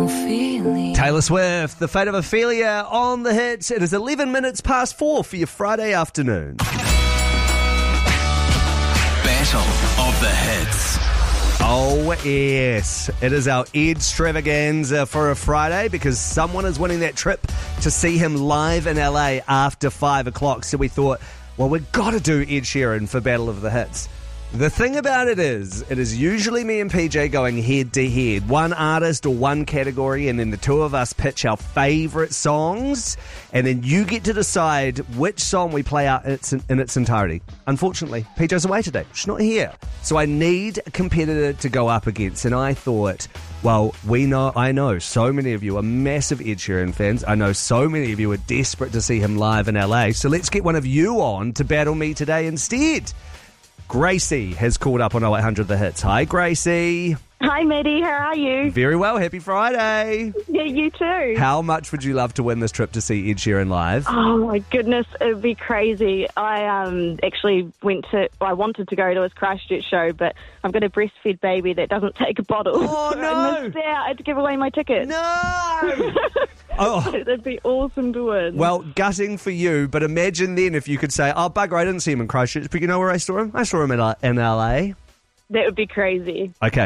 Ophelia. Taylor Swift, The Fate of Ophelia on the hits. It is 11 minutes past 4 for your Friday afternoon. Battle of the Hits. Oh, yes. It is our Ed Extravaganza for a Friday because someone is winning that trip to see him live in LA after 5 o'clock. So we thought, well, we've got to do Ed Sheeran for Battle of the Hits. The thing about it is usually me and PJ going head to head, one artist or one category, and then the two of us pitch our favourite songs, and then you get to decide which song we play out in its entirety. Unfortunately, PJ's away today. She's not here. So I need a competitor to go up against, and I thought, well, I know so many of you are massive Ed Sheeran fans. I know so many of you are desperate to see him live in LA, so let's get one of you on to battle me today instead. Gracie has called up on 0800 The Hits. Hi, Gracie. Hi, Maddie. How are you? Very well. Happy Friday. Yeah, you too. How much would you love to win this trip to see Ed Sheeran live? Oh, my goodness. It would be crazy. I actually wanted to go to his Christchurch show, but I've got a breastfed baby that doesn't take a bottle. Oh, so no. I missed out. I had to give away my ticket. No! Oh. It'd be awesome to win. Well, gutting for you, but imagine then if you could say, oh, bugger, I didn't see him in Christchurch, but you know where I saw him? I saw him in LA. That would be crazy. Okay,